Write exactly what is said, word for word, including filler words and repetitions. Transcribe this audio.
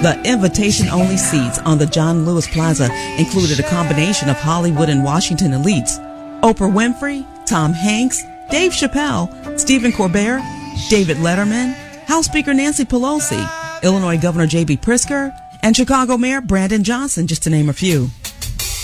The invitation-only seats on the John Lewis Plaza included a combination of Hollywood and Washington elites: Oprah Winfrey, Tom Hanks, Dave Chappelle, Stephen Colbert, David Letterman, House Speaker Nancy Pelosi, Illinois Governor J B Pritzker, and Chicago Mayor Brandon Johnson, just to name a few.